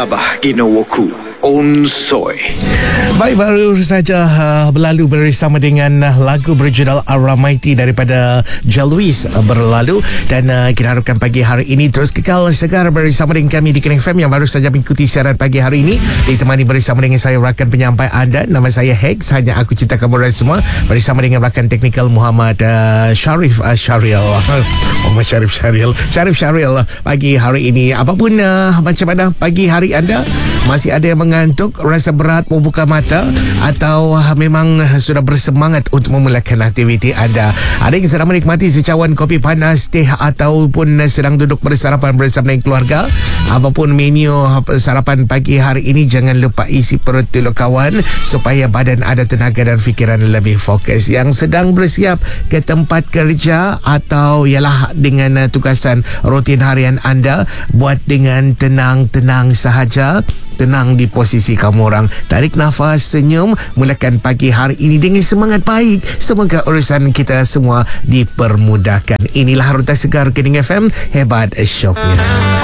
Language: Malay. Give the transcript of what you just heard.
Sabah Ginawaku Onsoy. Baik, baru saja berlalu bersama dengan lagu berjudul Aramaiti daripada Jalwis berlalu, dan kita harapkan pagi hari ini terus kekal segar bersama dengan kami di Kena FM yang baru saja mengikuti siaran pagi hari ini, ditemani bersama dengan saya rakan penyampai anda. Nama saya Hex, hanya aku cinta kamu semua, bersama dengan rakan teknikal Muhammad Syarif Syariel. Muhammad Syarif Syariel pagi hari ini. Apapun macam mana pagi hari anda, masih ada yang mengantuk, rasa berat membuka mata, atau memang sudah bersemangat untuk memulakan aktiviti anda? Ada yang sedang menikmati secawan kopi panas, teh, ataupun sedang duduk bersarapan bersama dengan keluarga? Apapun menu sarapan pagi hari ini, jangan lupa isi perut dulu kawan, supaya badan ada tenaga dan fikiran lebih fokus. Yang sedang bersiap ke tempat kerja atau ialah dengan tugasan rutin harian anda, buat dengan tenang-tenang sahaja. Tenang di posisi kamu orang. Tarik nafas, senyum, mulakan pagi hari ini dengan semangat baik. Semoga urusan kita semua dipermudahkan. Inilah Ruta Segar Kening FM, hebat syoknya.